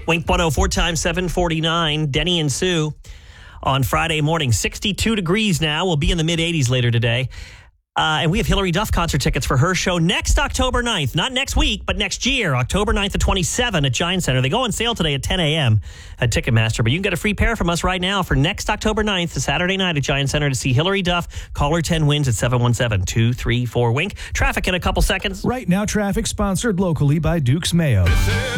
Wink 104 times 749. Denny and Sue on Friday morning. 62 degrees now. We'll be in the mid-80s later today. And we have Hillary Duff concert tickets for her show next October 9th. Not next week, but next year, October 9th to 27 at Giant Center. They go on sale today at 10 a.m. at Ticketmaster. But you can get a free pair from us right now for next October 9th, the Saturday night at Giant Center to see Hillary Duff. Caller 10 wins at 717-234-WINK. Traffic in a couple seconds. Right now, traffic sponsored locally by Duke's Mayo.